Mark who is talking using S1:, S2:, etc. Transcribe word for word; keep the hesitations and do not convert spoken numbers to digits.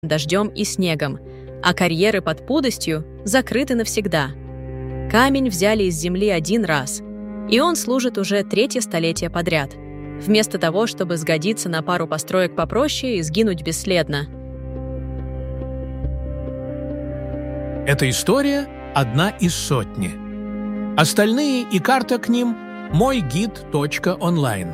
S1: дождем и снегом, а карьеры под Пудостью закрыты навсегда. Камень взяли из земли один раз, и он служит уже третье столетие подряд, вместо того, чтобы сгодиться на пару построек попроще и сгинуть бесследно.
S2: Эта история – одна из сотни. Остальные и карта к ним – мой гид точка онлайн.